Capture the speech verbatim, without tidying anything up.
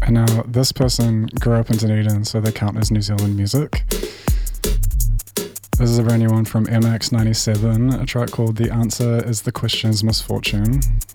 Now, this person grew up in Dunedin, so they count as New Zealand music. This is a brand new one from M X ninety-seven, a track called The Answer is the Question's Misfortune.